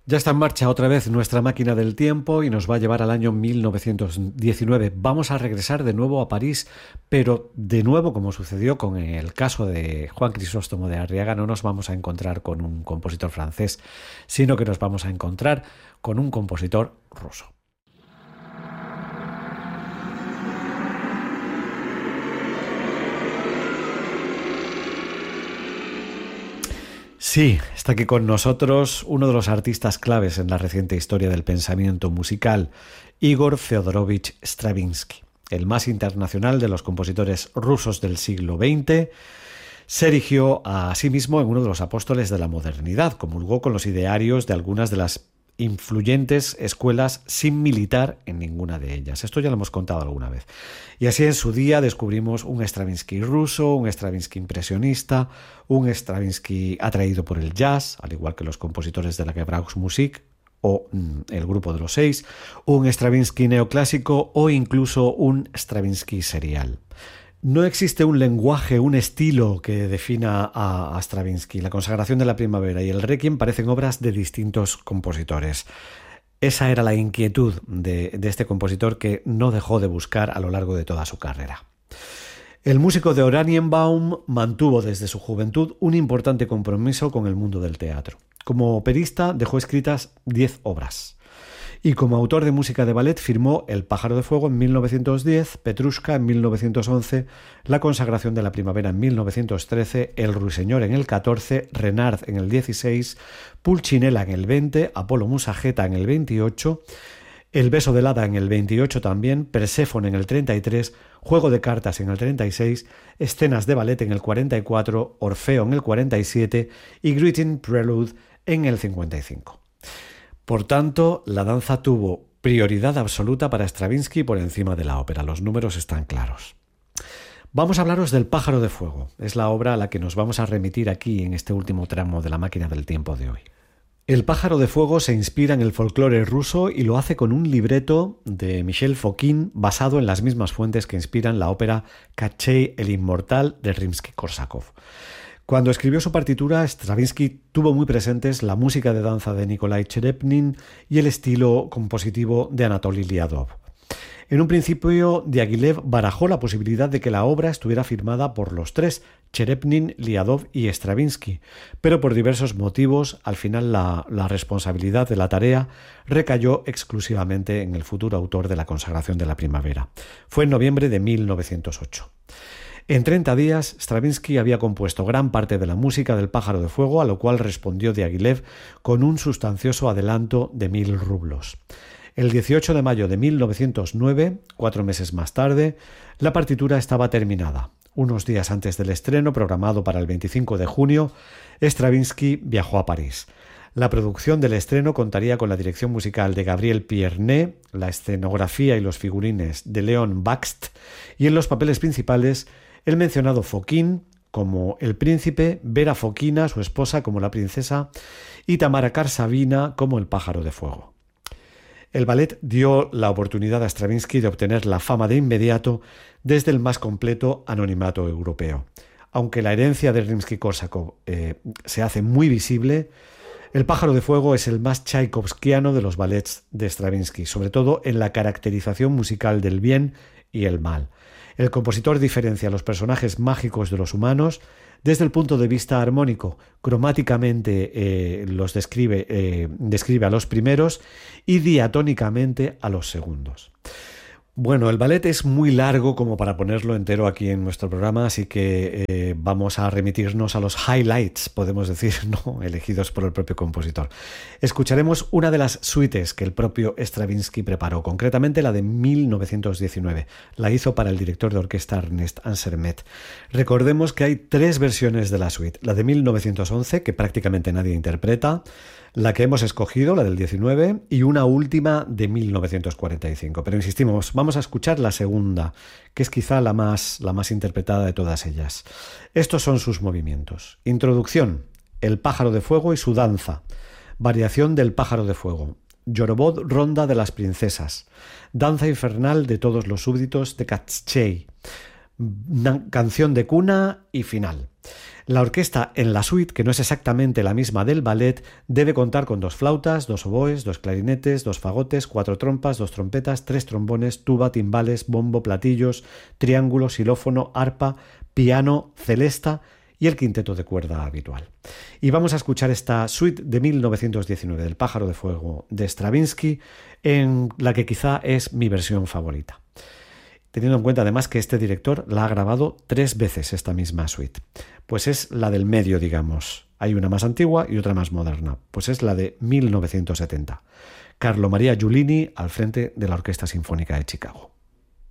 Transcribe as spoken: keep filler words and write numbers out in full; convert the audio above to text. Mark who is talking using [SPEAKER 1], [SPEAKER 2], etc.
[SPEAKER 1] Ya está en marcha otra vez nuestra máquina del tiempo y nos va a llevar al año mil novecientos diecinueve. Vamos a regresar de nuevo a París, pero de nuevo, como sucedió con el caso de Juan Crisóstomo de Arriaga, no nos vamos a encontrar con un compositor francés, sino que nos vamos a encontrar con un compositor ruso. Sí, está aquí con nosotros uno de los artistas claves en la reciente historia del pensamiento musical, Igor Feodorovich Stravinsky, el más internacional de los compositores rusos del siglo veinte. Se erigió a sí mismo en uno de los apóstoles de la modernidad, comulgó con los idearios de algunas de las influyentes escuelas sin militar en ninguna de ellas. Esto ya lo hemos contado alguna vez. Y así en su día descubrimos un Stravinsky ruso, un Stravinsky impresionista, un Stravinsky atraído por el jazz, al igual que los compositores de la Gebrauchsmusik o mm, el grupo de los seis, un Stravinsky neoclásico o incluso un Stravinsky serial. No existe un lenguaje, un estilo que defina a, a Stravinsky. La consagración de la primavera y el Requiem parecen obras de distintos compositores. Esa era la inquietud de, de este compositor que no dejó de buscar a lo largo de toda su carrera. El músico de Oranienbaum mantuvo desde su juventud un importante compromiso con el mundo del teatro. Como operista dejó escritas diez obras. Y como autor de música de ballet firmó El pájaro de fuego en mil novecientos diez, Petrushka en mil novecientos once, La consagración de la primavera en mil novecientos trece, El ruiseñor en el catorce, Renard en el dieciséis, Pulcinella en el veinte, Apolo Musageta en el veintiocho, El beso del hada en el veintiocho también, Perséfone en el treinta y tres, Juego de cartas en el treinta y seis, Escenas de ballet en el cuarenta y cuatro, Orfeo en el cuarenta y siete y Greeting Prelude en el cincuenta y cinco. Por tanto, la danza tuvo prioridad absoluta para Stravinsky por encima de la ópera. Los números están claros. Vamos a hablaros del Pájaro de Fuego. Es la obra a la que nos vamos a remitir aquí en este último tramo de la máquina del tiempo de hoy. El Pájaro de Fuego se inspira en el folclore ruso y lo hace con un libreto de Michel Fokine basado en las mismas fuentes que inspiran la ópera Kachey el Inmortal de Rimsky-Korsakov. Cuando escribió su partitura, Stravinsky tuvo muy presentes la música de danza de Nikolai Cherepnin y el estilo compositivo de Anatoly Liadov. En un principio, Diaghilev barajó la posibilidad de que la obra estuviera firmada por los tres, Cherepnin, Liadov y Stravinsky, pero por diversos motivos, al final la, la responsabilidad de la tarea recayó exclusivamente en el futuro autor de La consagración de la primavera. Fue en noviembre de mil novecientos ocho. En treinta días, Stravinsky había compuesto gran parte de la música del Pájaro de Fuego, a lo cual respondió Diaghilev con un sustancioso adelanto de mil rublos. El dieciocho de mayo de mil novecientos nueve, cuatro meses más tarde, la partitura estaba terminada. Unos días antes del estreno, programado para el veinticinco de junio, Stravinsky viajó a París. La producción del estreno contaría con la dirección musical de Gabriel Pierné, la escenografía y los figurines de Leon Bakst, y en los papeles principales el mencionado Fokine como el príncipe, Vera Fokina, su esposa, como la princesa, y Tamara Karsavina como el pájaro de fuego. El ballet dio la oportunidad a Stravinsky de obtener la fama de inmediato desde el más completo anonimato europeo. Aunque la herencia de Rimsky-Korsakov eh, se hace muy visible, El pájaro de fuego es el más tchaikovskiano de los ballets de Stravinsky, sobre todo en la caracterización musical del bien y el mal. El compositor diferencia a los personajes mágicos de los humanos desde el punto de vista armónico. Cromáticamente eh, los describe, eh, describe a los primeros y diatónicamente a los segundos. Bueno, el ballet es muy largo como para ponerlo entero aquí en nuestro programa, así que eh, vamos a remitirnos a los highlights, podemos decir, ¿no?, elegidos por el propio compositor. Escucharemos una de las suites que el propio Stravinsky preparó, concretamente la de mil novecientos diecinueve. La hizo para el director de orquesta Ernest Ansermet. Recordemos que hay tres versiones de la suite. La de mil novecientos once, que prácticamente nadie interpreta, la que hemos escogido, la del diecinueve, y una última de mil novecientos cuarenta y cinco. Pero insistimos, vamos a escuchar la segunda, que es quizá la más, la más interpretada de todas ellas. Estos son sus movimientos. Introducción: El pájaro de fuego y su danza. Variación del pájaro de fuego. Yorobod, ronda de las princesas. Danza infernal de todos los súbditos de Katschei. Canción de cuna y final. La orquesta en la suite, que no es exactamente la misma del ballet, debe contar con dos flautas, dos oboes, dos clarinetes, dos fagotes, cuatro trompas, dos trompetas, tres trombones, tuba, timbales, bombo, platillos, triángulo, xilófono, arpa, piano, celesta y el quinteto de cuerda habitual. Y vamos a escuchar esta suite de mil novecientos diecinueve del Pájaro de Fuego de Stravinsky, en la que quizá es mi versión favorita. Teniendo en cuenta además que este director la ha grabado tres veces esta misma suite. Pues es la del medio, digamos. Hay una más antigua y otra más moderna. Pues es la de mil novecientos setenta. Carlo Maria Giulini al frente de la Orquesta Sinfónica de Chicago.